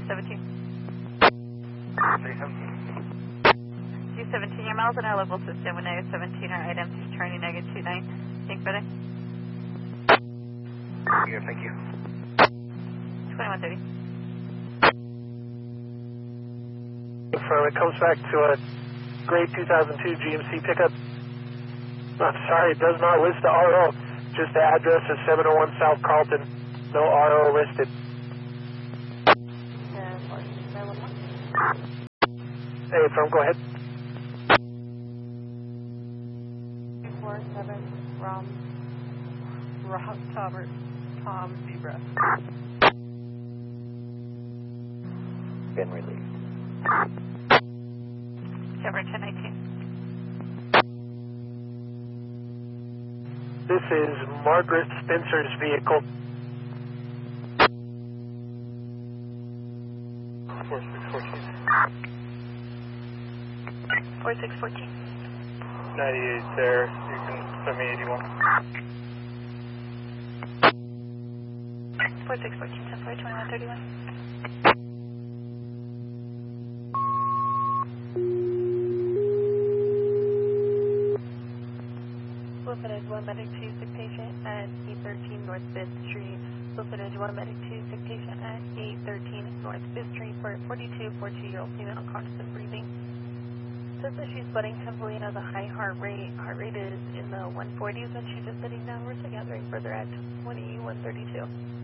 217. 317. 217, your miles an hour level system with negative 17 are items is turning negative 29. Think better? Yeah, thank you. 2130. Confirm it comes back to a gray 2002 GMC pickup. I'm sorry, it does not list the RO. Just the address is 701 South Carlton. No RO listed. Hey, firm, go ahead. 247 Tom Zebra. Been released. Discover 1019. This is Margaret Spencer's vehicle. 4614. 4614. 98 there. You can send me 81. 4614, 10-4, 2131. Footage 1 medic 2 sick patient at 813 North 5th Street. Footage 1 medic 2 sick patient at 813 North 5th Street for 42-year-old female unconscious and breathing. Says that she's sweating heavily and has a high heart rate. Heart rate is in the 140s and she's just sitting downwards and gathering further at 2132.